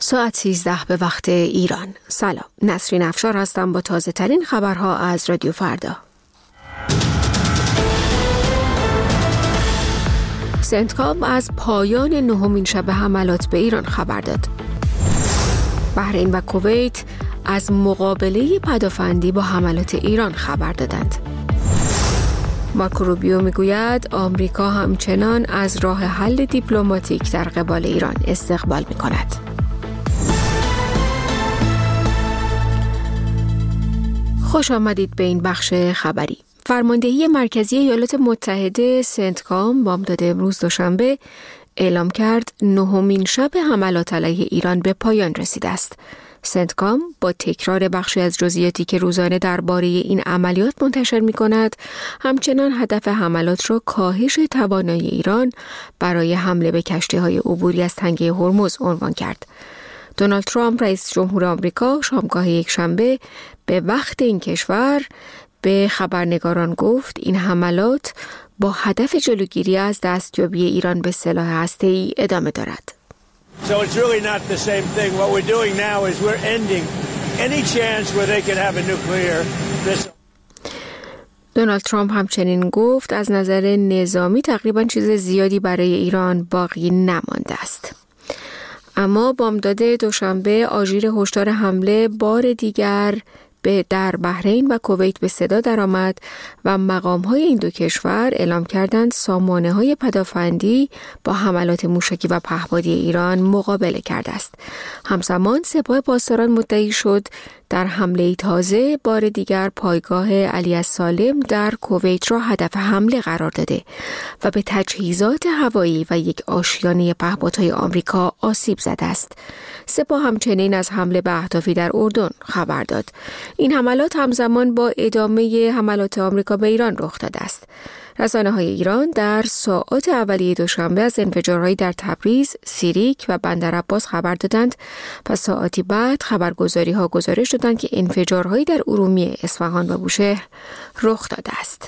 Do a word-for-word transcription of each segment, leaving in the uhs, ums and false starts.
ساعت سیزده به وقت ایران. سلام، نسرین افشار هستم با تازه ترین خبرها از رادیو فردا. سنتکام از پایان نهمین شب حملات به ایران خبر داد. بحرین و کویت از مقابله پدافندی با حملات ایران خبر دادند. مارکو روبیو میگوید آمریکا همچنان از راه حل دیپلماتیک در قبال ایران استقبال میکند. خوش آمدید به این بخش خبری. فرماندهی مرکزی ایالات متحده سنتکام بامداد امروز دوشنبه اعلام کرد نهمین شب حملات علیه ایران به پایان رسیده است. سنتکام با تکرار بخشی از جزئیاتی که روزانه درباره این عملیات منتشر می‌کند، همچنان هدف حملات را کاهش توانایی ایران برای حمله به کشتی‌های عبوری از تنگه هرمز عنوان کرد. دونالد ترامپ رئیس جمهور آمریکا شامگاه یکشنبه به وقت این کشور به خبرنگاران گفت این حملات با هدف جلوگیری از دستیابی ایران به سلاح هسته‌ای ادامه دارد. So it's really not the same thing. What we're doing now is we're ending any chance where they could have a nuclear missile. دونالد ترامپ همچنین گفت از نظر نظامی تقریبا چیز زیادی برای ایران باقی نمانده است. اما بامداد دوشنبه آژیر هشدار حمله بار دیگر به در بحرین و کویت به صدا درآمد و مقام‌های این دو کشور اعلام کردند سامانه‌های پدافندی با حملات موشکی و پهپادی ایران مقابله کرده است. همزمان سپاه پاسداران مدعی شد در حمله تازه بار دیگر پایگاه علی السالم در کویت را هدف حمله قرار داده و به تجهیزات هوایی و یک آشیانه پهپادهای آمریکا آسیب زده است. سپاه همچنین از حمله به اهدافی در اردن خبر داد. این حملات همزمان با ادامه حملات آمریکا به ایران رخ داده است. رسانه‌های ایران در ساعات اولیه دوشنبه از انفجارهایی در تبریز، سیریک و بندر عباس خبر دادند و ساعاتی بعد خبرگزاری‌ها گزارش دادند که انفجارهایی در ارومیه، اصفهان و بوشهر رخ داده است.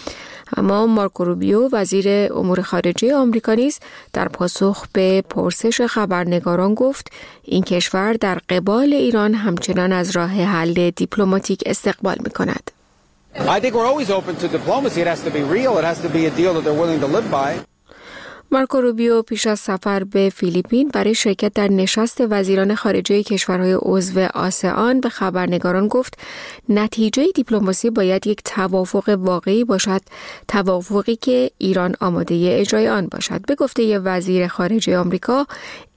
اما مارکو روبیو وزیر امور خارجه آمریکا نیز در پاسخ به پرسش خبرنگاران گفت این کشور در قبال ایران همچنان از راه حل دیپلماتیک استقبال می‌کند. I think we're always open to diplomacy. It has to be real. It has to be a deal that they're willing to live by. مارکو روبیو پیش از سفر به فیلیپین برای شرکت در نشست وزیران خارجه کشورهای عضو آسئان به خبرنگاران گفت نتیجه دیپلماسی باید یک توافق واقعی باشد، توافقی که ایران آماده اجرای آن باشد. به گفته وزیر خارجه آمریکا،